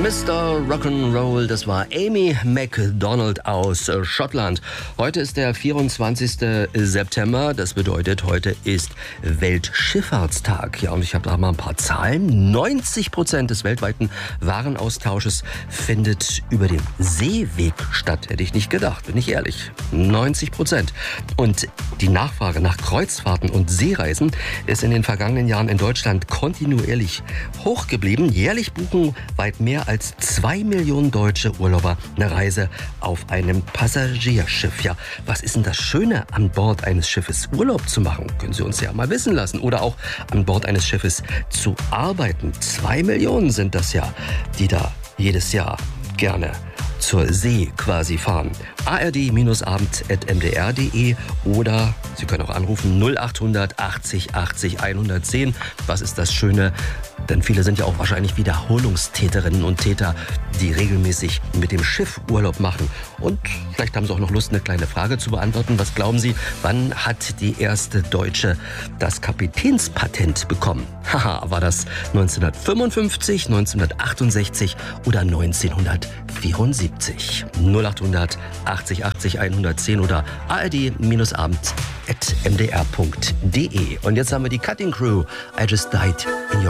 Mr. Rock'n'Roll, das war Amy MacDonald aus Schottland. Heute ist der 24. September, das bedeutet, heute ist Weltschifffahrtstag. Ja, und ich habe da mal ein paar Zahlen. 90% des weltweiten Warenaustausches findet über den Seeweg statt. Hätte ich nicht gedacht, bin ich ehrlich. 90%. Und die Nachfrage nach Kreuzfahrten und Seereisen ist in den vergangenen Jahren in Deutschland kontinuierlich hoch geblieben. Jährlich buchen weit mehr als 2 Millionen deutsche Urlauber eine Reise auf einem Passagierschiff. Ja, was ist denn das Schöne, an Bord eines Schiffes Urlaub zu machen? Können Sie uns ja mal wissen lassen. Oder auch an Bord eines Schiffes zu arbeiten. 2 Millionen sind das ja, die da jedes Jahr gerne zur See quasi fahren. ard-abend@mdr.de oder Sie können auch anrufen 0800 80 80 110. Was ist das Schöne? Denn viele sind ja auch wahrscheinlich Wiederholungstäterinnen und Täter, die regelmäßig mit dem Schiff Urlaub machen. Und vielleicht haben Sie auch noch Lust, eine kleine Frage zu beantworten. Was glauben Sie, wann hat die erste Deutsche das Kapitänspatent bekommen? Haha, war das 1955, 1968 oder 1974? 0800 80 80 110 oder ard-abend@mdr.de. Und jetzt haben wir die Cutting Crew. I Just Died in Your